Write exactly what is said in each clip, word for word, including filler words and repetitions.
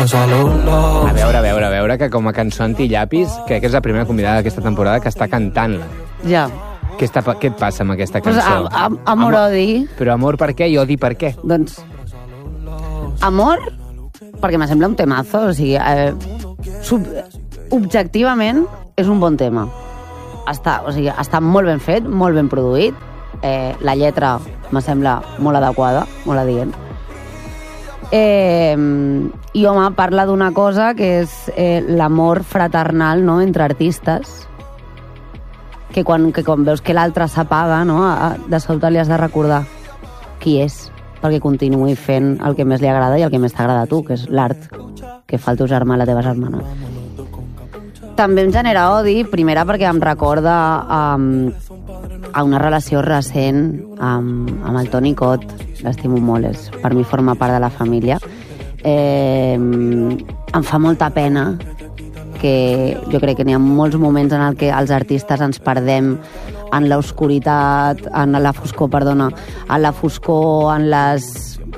A veure, a veure, a veure, que com a cançó anti-llapis, crec que és la primera convidada d'aquesta temporada que està cantant-la. Ja. Què, està, què et passa amb aquesta Pues cançó? a, a, amor, odi. Però amor per què i odi per què? Doncs, amor, perquè me sembla un temazo, o sigui, eh, sub, objectivament és un bon tema. Està, o sigui, està molt ben fet, molt ben produït, eh, la lletra me sembla molt adequada, molt adient. Eh, I, home, parla d'una cosa que és eh, l'amor fraternal, no?, entre artistes, que quan, que quan veus que l'altre s'apaga, no?, de sobte li has de recordar qui és, perquè continuï fent el que més li agrada i el que més t'agrada a tu, que és l'art que fa el teu germà i la teva germana. També em genera odi, primera perquè em recorda um, a una relació recent amb, amb el Toni Cot, l'estimo molt, és, per mi forma part de la família. Eh, em fa molta pena que jo crec que n'hi ha molts moments en el que els artistes ens perdem en l'oscuritat, en la foscor, perdona, en la foscor, en les...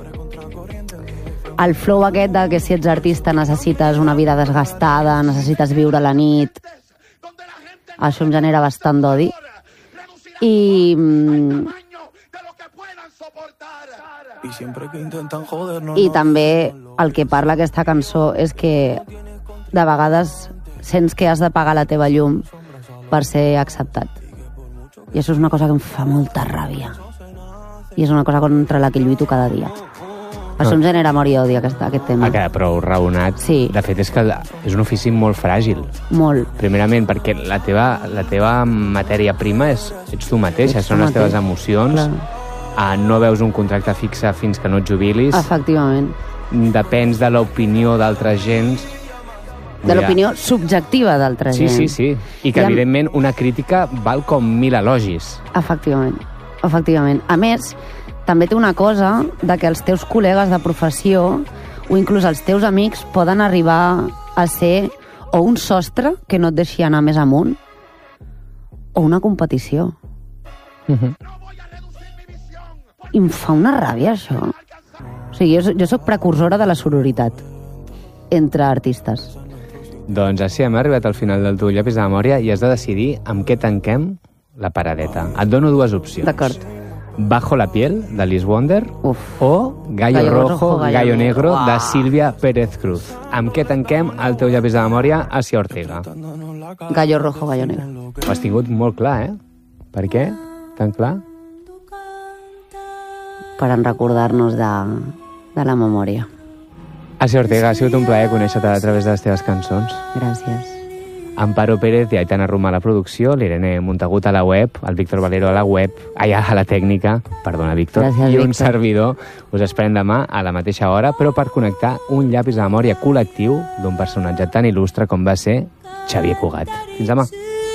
El flow aquest de que si ets artista necessites una vida desgastada, necessites viure la nit... Això em genera bastant d'odi. I... I també el que parla aquesta cançó és que de vegades sents que has de pagar la teva llum per ser acceptat. I això és una cosa que em fa molta ràbia. I és una cosa contra la que lluito cada dia. Per això em genera amor i odi aquest, aquest tema. Ha quedat prou raonat. Sí. De fet, és que és un ofici molt fràgil. Molt. Primerament, perquè la teva, la teva matèria prima és, ets tu mateixa, Ets són tu les teves mateix. emocions. Uh, no veus un contracte fixe fins que no et jubilis. Efectivament. Depens de l'opinió d'altra gent. De l'opinió subjectiva d'altra sí, gent. Sí, sí, sí. I que, I amb... evidentment, una crítica val com mil elogis. Efectivament. Efectivament. A més, també té una cosa de que els teus col·legues de professió o inclús els teus amics poden arribar a ser o un sostre que no et deixi anar més amunt o una competició. Uh-huh. I em fa una ràbia, això. O sigui, jo, jo soc precursora de la sororitat entre artistes. Doncs així hem arribat al final del teu llapis de memòria i has de decidir amb què tanquem la paradeta. Et dono dues opcions. D'acord. Bajo la piel, de Liz Wonder, Uf. o Gallo, Gallo Rojo, Rojo, Gallo, Gallo Negro, Negro. de Sílvia Pérez Cruz. Amb què tanquem el teu llapis de memòria Asia Ortega? Gallo Rojo, Gallo Negro. Ho has tingut molt clar, eh? Per què? Tan clar? Per en recordar-nos de, de la memòria. Asia Ortega, ha sigut un plaer conèixer-te a través de les teves cançons. Gràcies. Amparo Pérez i Aitana Roma a la producció, l'Irene Montagut a la web, el Víctor Valero a la web, allà a la tècnica, perdona, Víctor, Gràcies, i un Víctor. servidor. Us esperem demà a la mateixa hora, però per connectar un llapis de memòria col·lectiu d'un personatge tan il·lustre com va ser Xavier Cugat. Fins demà.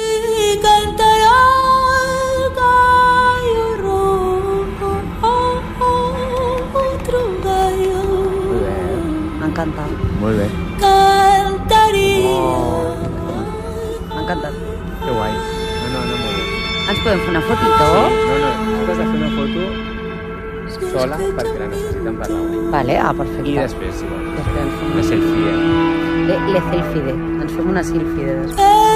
M'ha encantat. Molt bé. Oh. M'ha encantat. Que guai. No, no, no, molt bé. Ens podem fer una fotito? Sí, no, no, tu has de fer una foto sola perquè la necessitem per l'àudio. Vale, ah, perfecte. I després, si vols, Després ens fem una selfie. Le, le selfie de. Ens fem una selfie de després.